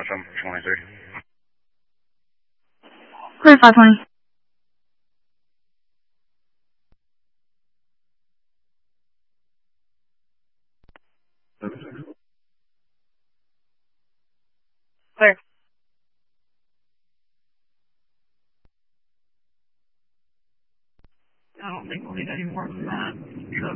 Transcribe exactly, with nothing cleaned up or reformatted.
seven twenty-three. Clear five twenty. Clear. I don't think we'll need any more than that.